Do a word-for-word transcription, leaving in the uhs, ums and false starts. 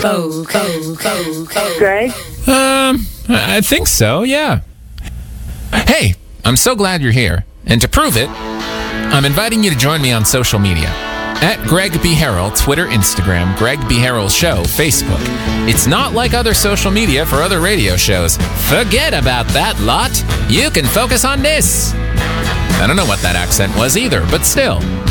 Bo, bo, bo, bo. Greg? Um, I I think so, yeah. Hey, I'm so glad you're here. And to prove it, I'm inviting you to join me on social media. At Greg B. Harrell, Twitter, Instagram, Greg B. Harrell Show, Facebook. It's not like other social media for other radio shows. Forget about that lot. You can focus on this. I don't know what that accent was either, but still.